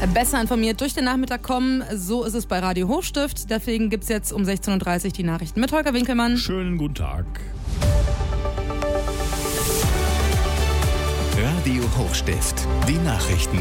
Besser informiert durch den Nachmittag kommen, so ist es bei Radio Hochstift. Deswegen gibt es jetzt um 16.30 Uhr die Nachrichten mit Holger Winkelmann. Schönen guten Tag. Radio Hochstift, die Nachrichten.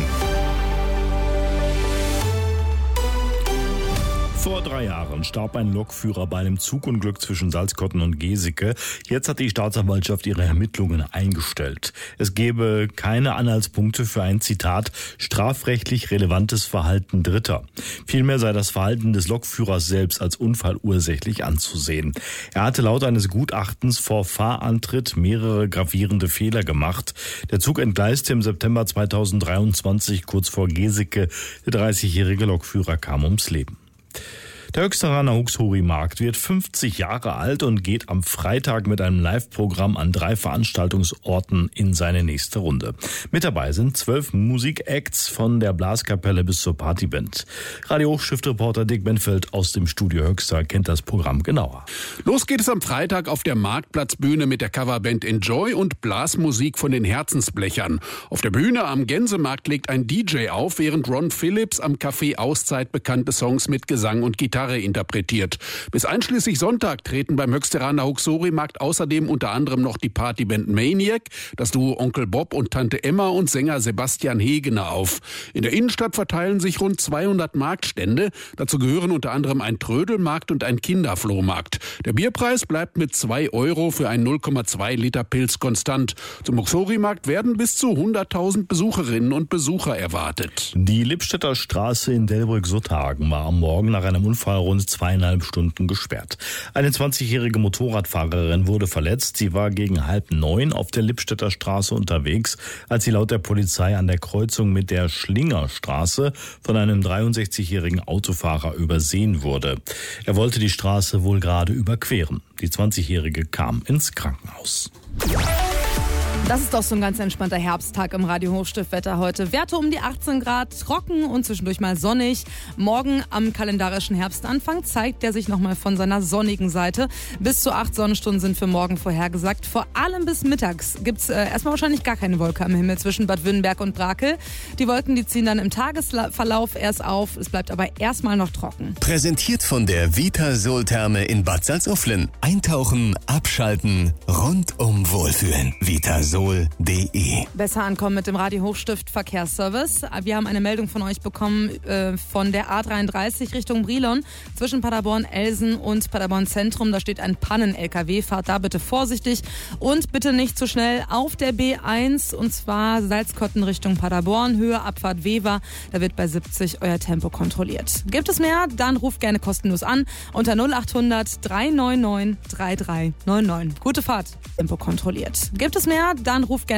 Vor 3 Jahren starb ein Lokführer bei einem Zugunglück zwischen Salzkotten und Geseke. Jetzt hat die Staatsanwaltschaft ihre Ermittlungen eingestellt. Es gebe keine Anhaltspunkte für ein, Zitat, strafrechtlich relevantes Verhalten Dritter. Vielmehr sei das Verhalten des Lokführers selbst als unfallursächlich anzusehen. Er hatte laut eines Gutachtens vor Fahrantritt mehrere gravierende Fehler gemacht. Der Zug entgleiste im September 2023 kurz vor Geseke. Der 30-jährige Lokführer kam ums Leben. Der Höchsteraner Huxhori-Markt wird 50 Jahre alt und geht am Freitag mit einem Live-Programm an 3 Veranstaltungsorten in seine nächste Runde. Mit dabei sind 12 Musik-Acts von der Blaskapelle bis zur Partyband. Radio Hochstift-Reporter Dick Benfeld aus dem Studio Höxter kennt das Programm genauer. Los geht es am Freitag auf der Marktplatzbühne mit der Coverband Enjoy und Blasmusik von den Herzensblechern. Auf der Bühne am Gänsemarkt legt ein DJ auf, während Ron Phillips am Café Auszeit bekannte Songs mit Gesang und Gitarre interpretiert. Bis einschließlich Sonntag treten beim Höchsteraner Huxhori-Markt außerdem unter anderem noch die Partyband Maniac, das Duo Onkel Bob und Tante Emma und Sänger Sebastian Hegener auf. In der Innenstadt verteilen sich rund 200 Marktstände. Dazu gehören unter anderem ein Trödelmarkt und ein Kinderflohmarkt. Der Bierpreis bleibt mit 2 € für einen 0,2 Liter Pilz konstant. Zum Huxhori-Markt werden bis zu 100.000 Besucherinnen und Besucher erwartet. Die Lippstädter Straße in Delbrück-Suthagen war am Morgen nach einem Unfall rund 2,5 Stunden gesperrt. Eine 20-jährige Motorradfahrerin wurde verletzt. Sie war gegen 8:30 auf der Lippstädter Straße unterwegs, als sie laut der Polizei an der Kreuzung mit der Schlingerstraße von einem 63-jährigen Autofahrer übersehen wurde. Er wollte die Straße wohl gerade überqueren. Die 20-jährige kam ins Krankenhaus. Das ist doch so ein ganz entspannter Herbsttag im Radio Hochstift-Wetter heute. Werte um die 18 Grad, trocken und zwischendurch mal sonnig. Morgen am kalendarischen Herbstanfang zeigt der sich nochmal von seiner sonnigen Seite. Bis zu 8 Sonnenstunden sind für morgen vorhergesagt. Vor allem bis mittags gibt's erstmal wahrscheinlich gar keine Wolke am Himmel zwischen Bad Württemberg und Brakel. Die Wolken, die ziehen dann im Tagesverlauf erst auf. Es bleibt aber erstmal noch trocken. Präsentiert von der Vitasol-Therme in Bad Salzuflen. Eintauchen, abschalten, rundum wohlfühlen. Vitasol.de. Besser ankommen mit dem Radio Hochstift Verkehrsservice. Wir haben eine Meldung von euch bekommen von der A33 Richtung Brilon zwischen Paderborn-Elsen und Paderborn-Zentrum. Da steht ein Pannen-LKW. Fahrt da bitte vorsichtig und bitte nicht zu schnell auf der B1 und zwar Salzkotten Richtung Paderborn, Höhe Abfahrt Wever. Da wird bei 70 euer Tempo kontrolliert. Gibt es mehr? Dann ruft gerne kostenlos an unter 0800 399 3399. Gute Fahrt. Tempo kontrolliert. Gibt es mehr? Dann ruft gerne